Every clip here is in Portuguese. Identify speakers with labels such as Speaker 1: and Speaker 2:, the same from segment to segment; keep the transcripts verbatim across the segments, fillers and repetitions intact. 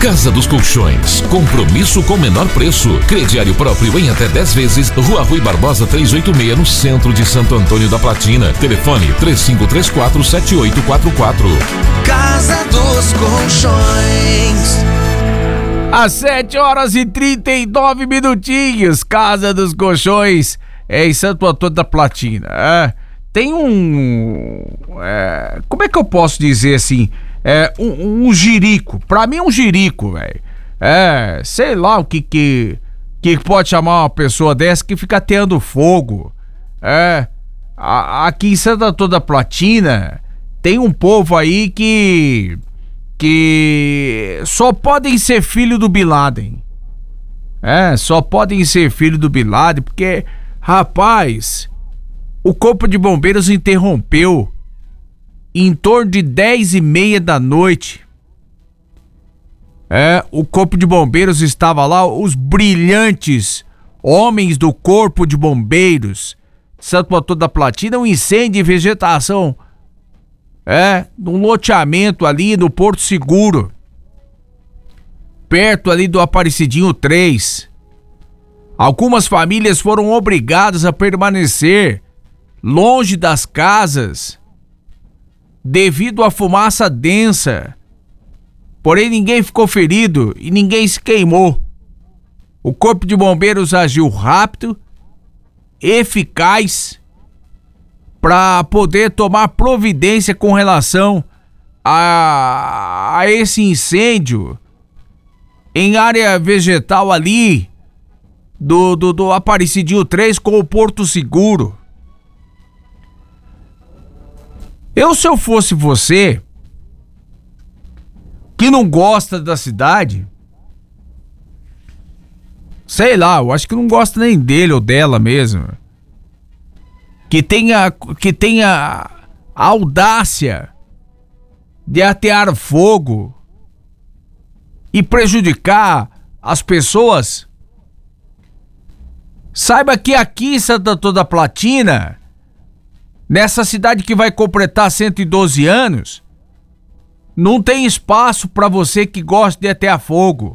Speaker 1: Casa dos Colchões, compromisso com menor preço. Crediário próprio em até dez vezes. Rua Rui Barbosa trezentos e oitenta e seis, no centro de Santo Antônio da Platina. Telefone três cinco três quatro, sete oito quatro quatro.
Speaker 2: Casa dos Colchões.
Speaker 3: Às sete horas e trinta e nove minutinhos. Casa dos Colchões é em Santo Antônio da Platina. É, tem um... É, como é que eu posso dizer assim? É, um, um jirico. Pra mim é um jirico, velho. É, sei lá o que que, que pode chamar uma pessoa dessa que fica ateando fogo. É, a, aqui em Santo Antônio da Platina tem um povo aí que... que só podem ser filho do Bin Laden. É, só podem ser filho do Bin Laden porque, rapaz, o Corpo de Bombeiros interrompeu em torno de dez e meia da noite. É, o Corpo de Bombeiros estava lá, os brilhantes homens do Corpo de Bombeiros Santo Antônio da Platina, um incêndio de vegetação, é, num loteamento ali no Porto Seguro, perto ali do Aparecidinho três. Algumas famílias foram obrigadas a permanecer longe das casas devido à fumaça densa. Porém, ninguém ficou ferido e ninguém se queimou. O Corpo de Bombeiros agiu rápido, eficaz, para poder tomar providência com relação a, a esse incêndio em área vegetal ali do, do, do Aparecidinho três com o Porto Seguro. Eu, se eu fosse você, que não gosta da cidade, sei lá, eu acho que não gosta nem dele ou dela mesmo, que tenha, que tenha a audácia de atear fogo e prejudicar as pessoas, saiba que aqui em Santo Antônio da Platina, nessa cidade que vai completar cento e doze anos, não tem espaço para você que gosta de atear fogo.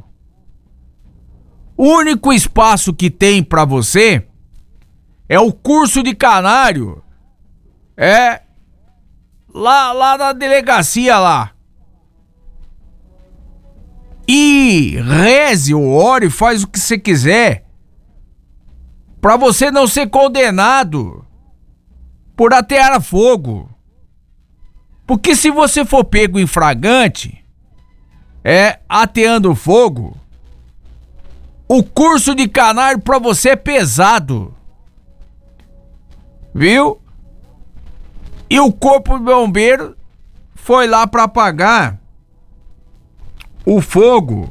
Speaker 3: O único espaço que tem para você é o Curso de Canário. É lá, lá na delegacia lá. E reze ou ore, faz o que você quiser, para você não ser condenado por atear fogo. Porque se você for pego em flagrante, é, ateando fogo, o curso de canário pra você é pesado. Viu? E o Corpo de Bombeiro foi lá pra apagar o fogo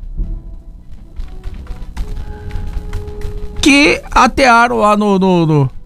Speaker 3: que atearam lá no, no, no